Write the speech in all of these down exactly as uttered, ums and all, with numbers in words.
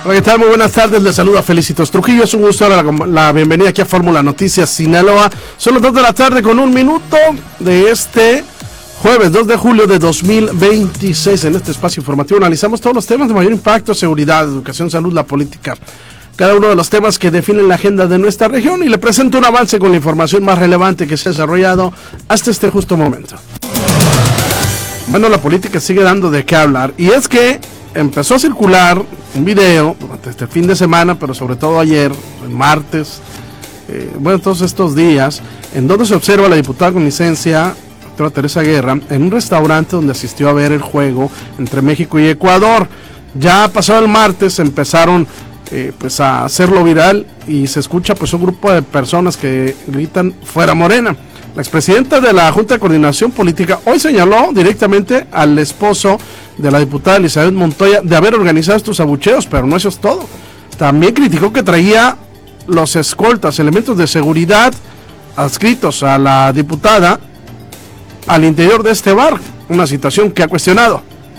Hola, ¿qué tal? Muy buenas tardes, les saluda Felicitos Trujillo, es un gusto dar la, la bienvenida aquí a Fórmula Noticias Sinaloa. Son las dos de la tarde con un minuto de este jueves dos de julio de dos mil veintiséis. En este espacio informativo analizamos todos los temas de mayor impacto: seguridad, educación, salud, la política, cada uno de los temas que definen la agenda de nuestra región, y le presento un avance con la información más relevante que se ha desarrollado hasta este justo momento. Bueno, la política sigue dando de qué hablar, y es que empezó a circular un video durante este fin de semana, pero sobre todo ayer, el martes, eh, bueno, todos estos días, en donde se observa a la diputada con licencia, doctora Teresa Guerra, en un restaurante donde asistió a ver el juego entre México y Ecuador. Ya pasado el martes empezaron eh, pues a hacerlo viral, y se escucha pues un grupo de personas que gritan "fuera Morena". La expresidenta de la Junta de Coordinación Política hoy señaló directamente al esposo de la diputada Elizabeth Montoya de haber organizado estos abucheos, pero no eso es todo. También criticó que traía los escoltas, elementos de seguridad adscritos a la diputada al interior de este bar, una situación que ha cuestionado.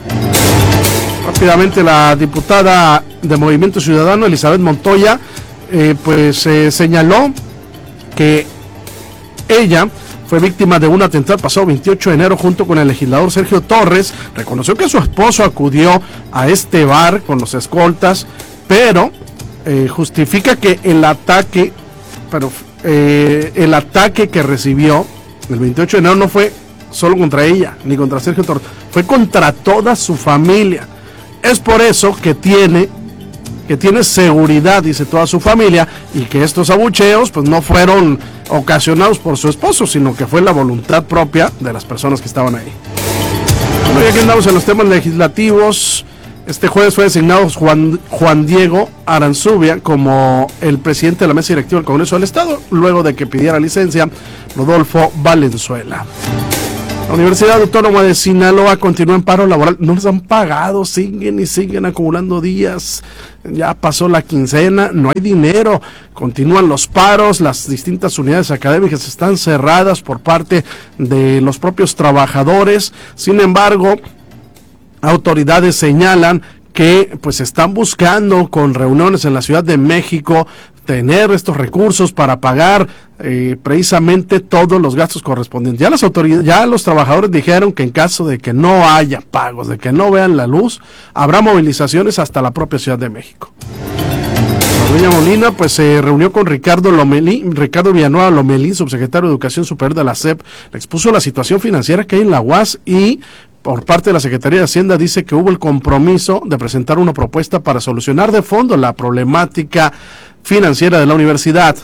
Rápidamente la diputada de Movimiento Ciudadano, Elizabeth Montoya, eh, pues eh, señaló que ella fue víctima de un atentado pasado veintiocho de enero junto con el legislador Sergio Torres. Reconoció que su esposo acudió a este bar con los escoltas, pero eh, justifica que el ataque, pero eh, el ataque que recibió el veintiocho de enero no fue solo contra ella ni contra Sergio Torres, fue contra toda su familia. Es por eso que tiene que tiene seguridad, dice, toda su familia, y que estos abucheos pues no fueron ocasionados por su esposo, sino que fue la voluntad propia de las personas que estaban ahí. Bueno, ya que andamos en los temas legislativos, este jueves fue designado Juan, Juan Diego Aranzubia como el presidente de la mesa directiva del Congreso del Estado, luego de que pidiera licencia Rodolfo Valenzuela. La Universidad Autónoma de Sinaloa continúa en paro laboral. No les han pagado, siguen y siguen acumulando días. Ya pasó la quincena, no hay dinero. Continúan los paros, las distintas unidades académicas están cerradas por parte de los propios trabajadores. Sin embargo, autoridades señalan que pues están buscando con reuniones en la Ciudad de México tener estos recursos para pagar eh, precisamente todos los gastos correspondientes. Ya las autoridades, ya los trabajadores dijeron que en caso de que no haya pagos, de que no vean la luz, habrá movilizaciones hasta la propia Ciudad de México. Doña Molina pues se reunió con Ricardo Lomelí, Ricardo Villanueva Lomelí, subsecretario de Educación Superior de la S E P, le expuso la situación financiera que hay en la U A S, y por parte de la Secretaría de Hacienda dice que hubo el compromiso de presentar una propuesta para solucionar de fondo la problemática financiera de la universidad.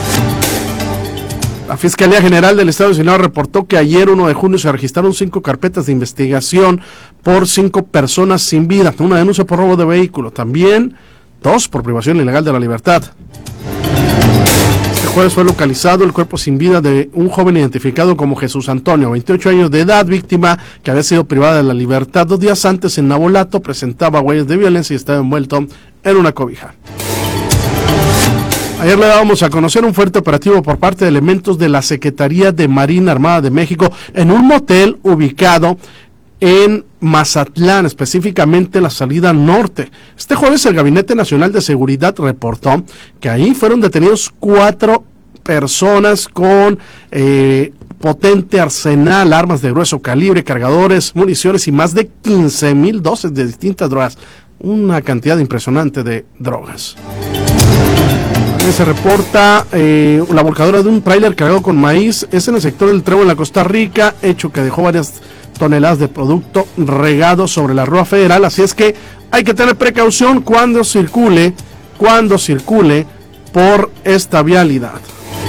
La Fiscalía General del Estado de Sinaloa reportó que ayer, uno de junio, se registraron cinco carpetas de investigación por cinco personas sin vida, una denuncia por robo de vehículo, también dos por privación ilegal de la libertad. Este jueves fue localizado el cuerpo sin vida de un joven identificado como Jesús Antonio, veintiocho años de edad, víctima que había sido privada de la libertad dos días antes en Navolato, presentaba huellas de violencia y estaba envuelto en una cobija. Ayer le dábamos a conocer un fuerte operativo por parte de elementos de la Secretaría de Marina Armada de México en un motel ubicado en Mazatlán, específicamente en la salida norte. Este jueves el Gabinete Nacional de Seguridad reportó que ahí fueron detenidos cuatro personas con eh, potente arsenal, armas de grueso calibre, cargadores, municiones y más de quince mil dosis de distintas drogas. Una cantidad impresionante de drogas. También se reporta eh, la volcadura de un tráiler cargado con maíz. Es en el sector del Trevo en la Costa Rica, hecho que dejó varias toneladas de producto regado sobre la Rúa Federal. Así es que hay que tener precaución cuando circule, cuando circule por esta vialidad.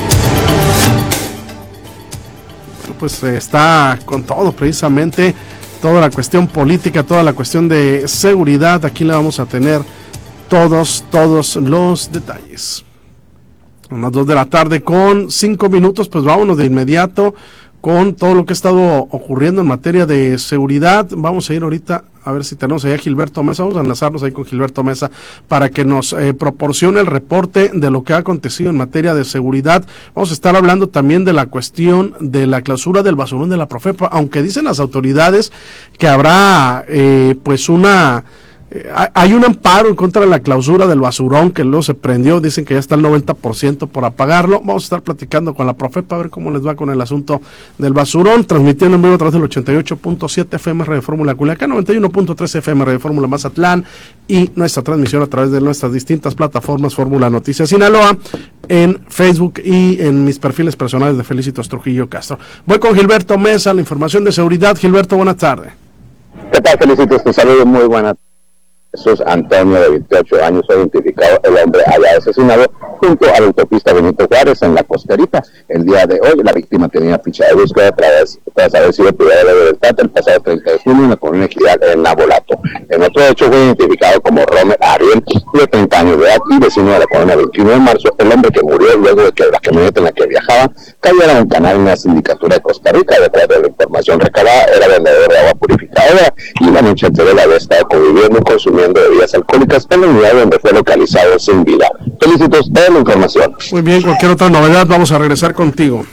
Pues eh, está con todo, precisamente toda la cuestión política, toda la cuestión de seguridad. Aquí le vamos a tener todos, todos los detalles. A las dos de la tarde con cinco minutos, pues vámonos de inmediato con todo lo que ha estado ocurriendo en materia de seguridad. Vamos a ir ahorita a ver si tenemos ahí a Gilberto Mesa, vamos a enlazarnos ahí con Gilberto Mesa para que nos eh, proporcione el reporte de lo que ha acontecido en materia de seguridad. Vamos a estar hablando también de la cuestión de la clausura del basurón de la Profepa, aunque dicen las autoridades que habrá eh, pues una Eh, hay un amparo en contra de la clausura del basurón que luego se prendió, dicen que ya está el noventa por ciento por apagarlo. Vamos a estar platicando con la Profepa a ver cómo les va con el asunto del basurón, transmitiendo en vivo a través del ochenta y ocho punto siete F M Radio Fórmula Culiacán, noventa y uno punto tres F M Radio Fórmula Mazatlán y nuestra transmisión a través de nuestras distintas plataformas Fórmula Noticias Sinaloa, en Facebook y en mis perfiles personales de Felicitos Trujillo Castro. Voy con Gilberto Mesa, la información de seguridad. Gilberto, buenas tardes. ¿Qué tal, Felicitos? Te saludo, muy buenas. Jesús Antonio, de veintiocho años, fue identificado el hombre haya asesinado junto a la autopista Benito Juárez en La Costerita. El día de hoy, la víctima tenía ficha de búsqueda tras, tras haber sido privada de libertad el pasado treinta de junio en la colonia Equidad en Nabolato. En otro hecho, fue identificado como Romer Ariel, de treinta años de edad y vecino de la colonia veintiuno de marzo, el hombre que murió luego de que la camioneta en la que viajaba cayera en un canal en la sindicatura de Costa Rica. Detrás de la información recabada, era vendedor de agua purificadora y la noche anterior había estado conviviendo con su de bebidas alcohólicas en la unidad donde fue localizado sin vida. Felicitos, toda la información. Muy bien, cualquier otra novedad vamos a regresar contigo.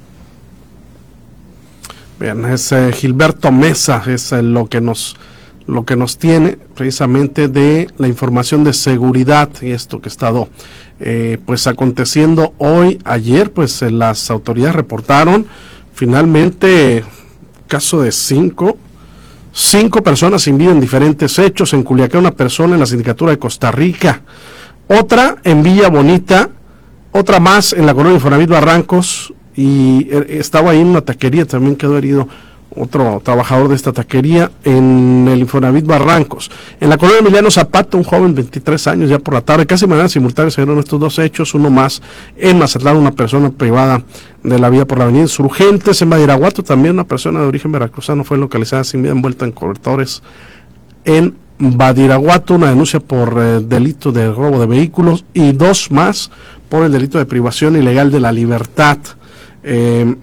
Bien, es eh, Gilberto Mesa, es eh, lo que nos lo que nos tiene precisamente de la información de seguridad y esto que ha estado eh, pues aconteciendo hoy. Ayer pues eh, las autoridades reportaron finalmente caso de cinco Cinco personas sin vida en diferentes hechos. En Culiacán, una persona en la sindicatura de Costa Rica, otra en Villa Bonita, otra más en la colonia Infonavit Barrancos, y estaba ahí en una taquería, también quedó herido otro trabajador de esta taquería en el Infonavit Barrancos. En la colonia Emiliano Zapata, un joven de veintitrés años, ya por la tarde, casi de manera simultánea se dieron estos dos hechos, uno más en Mazatlán, una persona privada de la vida por la avenida Insurgentes. En Badiraguato también una persona de origen veracruzano fue localizada sin vida envuelta en cobertores. En Badiraguato, una denuncia por eh, delito de robo de vehículos y dos más por el delito de privación ilegal de la libertad. Eh,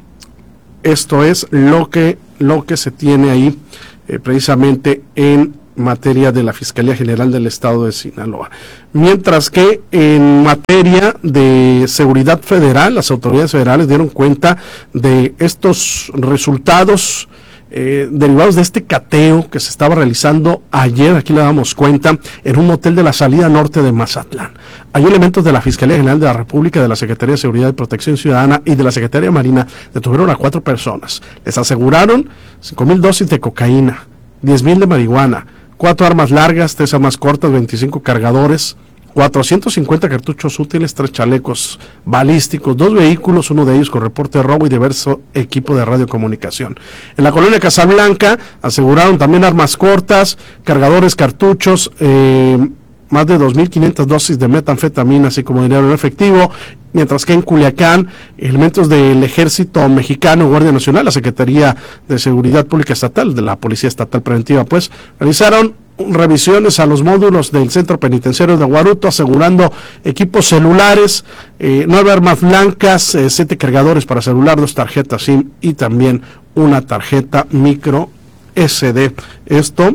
esto es lo que lo que se tiene ahí eh, precisamente en materia de la Fiscalía General del Estado de Sinaloa. Mientras que en materia de seguridad federal, las autoridades federales dieron cuenta de estos resultados eh, derivados de este cateo que se estaba realizando ayer, aquí le damos cuenta, en un hotel de la salida norte de Mazatlán. Hay elementos de la Fiscalía General de la República, de la Secretaría de Seguridad y Protección Ciudadana y de la Secretaría Marina, detuvieron a cuatro personas. Les aseguraron cinco mil dosis de cocaína, diez mil de marihuana, cuatro armas largas, tres armas cortas, veinticinco cargadores, cuatrocientos cincuenta cartuchos útiles, tres chalecos balísticos, dos vehículos, uno de ellos con reporte de robo y diverso equipo de radiocomunicación. En la colonia Casablanca aseguraron también armas cortas, cargadores, cartuchos, eh, más de dos mil quinientas dosis de metanfetamina, así como dinero en efectivo, mientras que en Culiacán, elementos del Ejército Mexicano, Guardia Nacional, la Secretaría de Seguridad Pública Estatal, de la Policía Estatal Preventiva, pues, realizaron revisiones a los módulos del Centro Penitenciario de Aguaruto, asegurando equipos celulares, eh, nueve armas blancas, eh, siete cargadores para celular, dos tarjetas SIM y también una tarjeta micro S D. Esto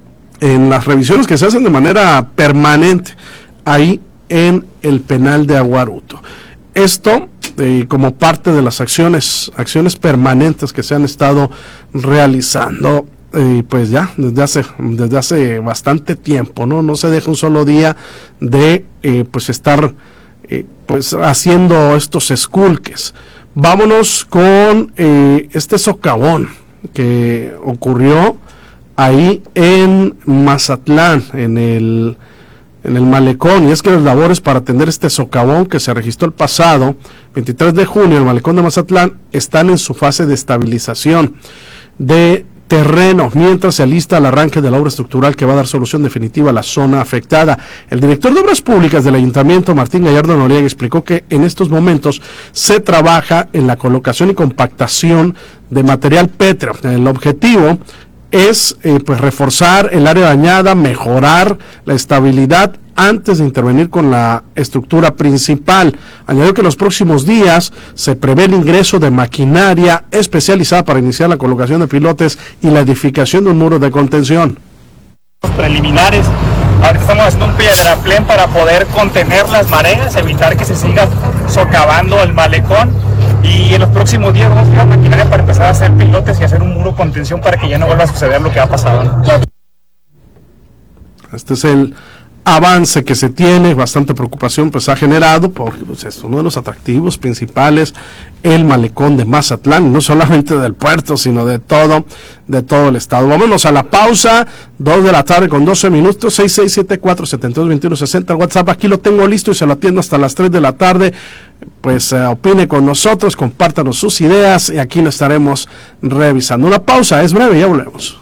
en las revisiones que se hacen de manera permanente ahí en el penal de Aguaruto. Esto eh, como parte de las acciones, acciones permanentes que se han estado realizando. Eh, pues ya desde hace desde hace bastante tiempo, no no se deja un solo día de eh, pues estar eh, pues haciendo estos esculques. Vámonos con eh, este socavón que ocurrió ahí en Mazatlán, en el en el malecón, y es que las labores para atender este socavón que se registró el pasado veintitrés de junio en el malecón de Mazatlán están en su fase de estabilización de terreno, mientras se alista el arranque de la obra estructural que va a dar solución definitiva a la zona afectada. El director de Obras Públicas del Ayuntamiento, Martín Gallardo Noriega, explicó que en estos momentos se trabaja en la colocación y compactación de material pétreo. El objetivo es eh, pues reforzar el área dañada, mejorar la estabilidad antes de intervenir con la estructura principal. Añadió que en los próximos días se prevé el ingreso de maquinaria especializada para iniciar la colocación de pilotes y la edificación de un muro de contención. Preliminares, ahora estamos haciendo un piedraplén para poder contener las mareas, evitar que se siga socavando el malecón, y en los próximos días vamos a usar maquinaria para empezar a hacer pilotes y hacer un muro de contención para que ya no vuelva a suceder lo que ha pasado. Este es el avance que se tiene, bastante preocupación pues ha generado, porque pues, es uno de los atractivos principales, el malecón de Mazatlán, no solamente del puerto, sino de todo, de todo el estado. Vámonos a la pausa, dos de la tarde con doce minutos, seis seis siete cuatro siete dos dos uno seis cero, el WhatsApp aquí lo tengo listo y se lo atiendo hasta las tres de la tarde, pues eh, opine con nosotros, compártanos sus ideas y aquí lo estaremos revisando. Una pausa, es breve, ya volvemos.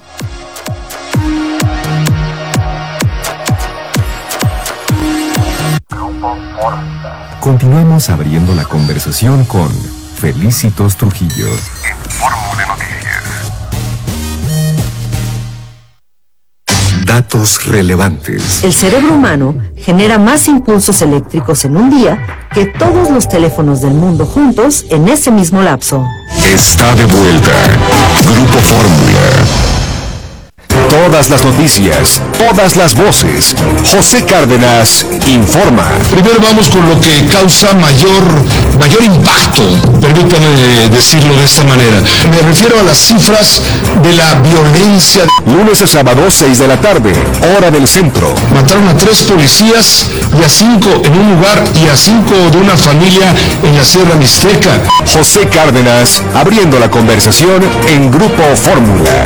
Continuamos abriendo la conversación con Felicitos Trujillo. Fórmula Noticias. Datos relevantes. El cerebro humano genera más impulsos eléctricos en un día que todos los teléfonos del mundo juntos en ese mismo lapso. Está de vuelta. Grupo Fórmula. Todas las noticias, todas las voces. José Cárdenas informa. Primero vamos con lo que causa mayor, mayor impacto, permítame decirlo de esta manera. Me refiero a las cifras de la violencia. Lunes a sábado, seis de la tarde, hora del centro. Mataron a tres policías y a cinco en un lugar y a cinco de una familia en la Sierra Mixteca. José Cárdenas, abriendo la conversación en Grupo Fórmula.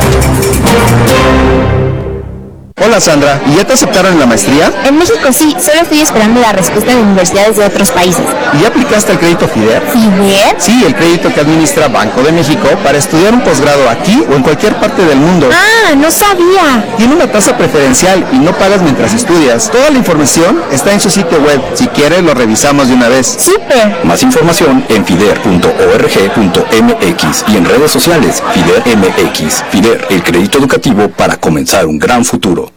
Hola Sandra, ¿y ya te aceptaron en la maestría? En México sí, solo estoy esperando la respuesta de universidades de otros países. ¿Y ya aplicaste el crédito FIDER? ¿FIDER? Sí, el crédito que administra Banco de México para estudiar un posgrado aquí o en cualquier parte del mundo. Ah, no sabía. Tiene una tasa preferencial y no pagas mientras estudias. Toda la información está en su sitio web. Si quieres lo revisamos de una vez. ¡Súper! Más información en fider punto org punto m x y en redes sociales FIDER M X. FIDER, el crédito educativo para comenzar un gran futuro.